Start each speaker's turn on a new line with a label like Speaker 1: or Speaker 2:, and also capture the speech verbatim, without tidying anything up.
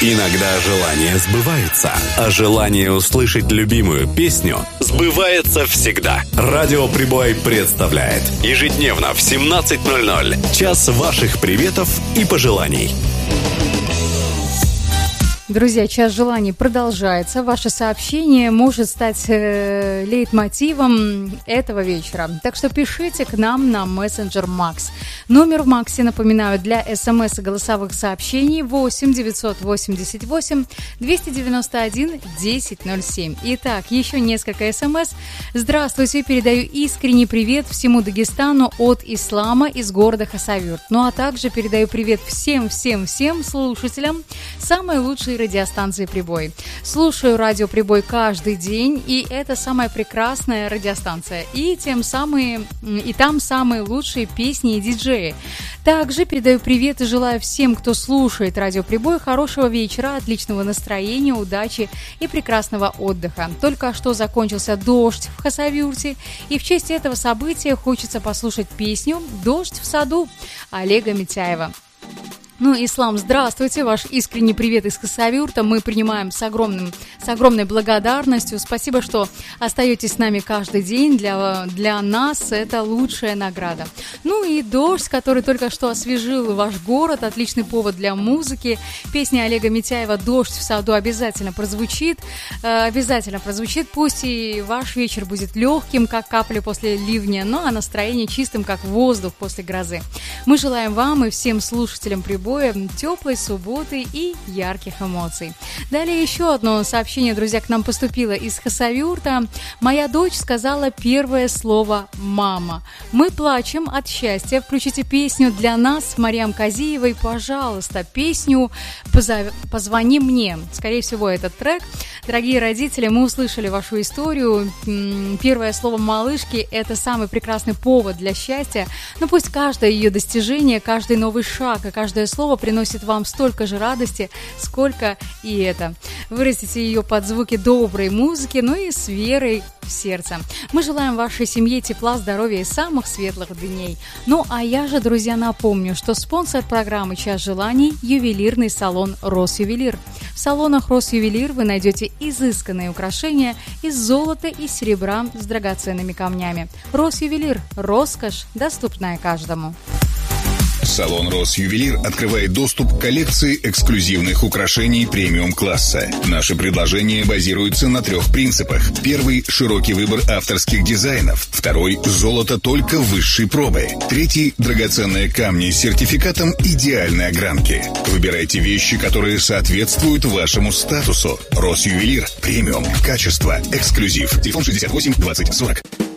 Speaker 1: Иногда желания сбываются, а желание услышать любимую песню сбывается всегда. Радио Прибой представляет ежедневно в семнадцать ноль ноль час ваших приветов и пожеланий.
Speaker 2: Друзья, час желаний продолжается. Ваше сообщение может стать э, лейтмотивом этого вечера. Так что пишите к нам на мессенджер Макс. Номер в Максе, напоминаю, для смс и голосовых сообщений восемь девятьсот восемьдесят восемь двести девяносто один десять ноль семь. Итак, еще несколько смс. Здравствуйте, передаю искренний привет всему Дагестану от Ислама из города Хасавюрт. Ну а также передаю привет всем-всем-всем слушателям самой лучшей радиостанции «Прибой». Слушаю радио «Прибой» каждый день, и это самая прекрасная радиостанция. И, тем самые, и там самые лучшие песни и диджеи. Также передаю привет и желаю всем, кто слушает радио «Прибой», хорошего вечера, отличного настроения, удачи и прекрасного отдыха. Только что закончился дождь в Хасавюрте, и в честь этого события хочется послушать песню «Дождь в саду» Олега Митяева. Ну, Ислам, здравствуйте, ваш искренний привет из Хасавюрта мы принимаем с, огромным, с огромной благодарностью. Спасибо, что остаетесь с нами каждый день, для, для нас это лучшая награда. Ну и дождь, который только что освежил ваш город, отличный повод для музыки. Песня Олега Митяева «Дождь в саду» обязательно прозвучит, обязательно прозвучит, пусть и ваш вечер будет легким, как капли после ливня, но а настроение чистым, как воздух после грозы. Мы желаем вам и всем слушателям «Прибой» теплой субботы и ярких эмоций. Далее еще одно сообщение, друзья, к нам поступило из Хасавюрта. Моя дочь сказала первое слово «мама». Мы плачем от счастья. Включите песню для нас Марьям Казиевой, пожалуйста, песню «Позвони мне». Скорее всего, этот трек. Дорогие родители, мы услышали вашу историю. Первое слово малышки – это самый прекрасный повод для счастья. Но пусть каждое ее достижение, каждый новый шаг и каждое слово приносит вам столько же радости, сколько и это. Выразите ее под звуки доброй музыки, ну и с верой в сердце. Мы желаем вашей семье тепла, здоровья и самых светлых дней. Ну а я же, друзья, напомню, что спонсор программы «Час желаний» – ювелирный салон «Росювелир». В салонах «Росювелир» вы найдете изысканные украшения из золота и серебра с драгоценными камнями. «Росювелир» – роскошь, доступная каждому.
Speaker 3: Салон «Росювелир» открывает доступ к коллекции эксклюзивных украшений премиум-класса. Наши предложения базируются на трех принципах. Первый – широкий выбор авторских дизайнов. Второй – золото только высшей пробы. Третий – драгоценные камни с сертификатом идеальной огранки. Выбирайте вещи, которые соответствуют вашему статусу. «Росювелир» – премиум, качество, эксклюзив. Телефон шестьдесят восемь двадцать сорок.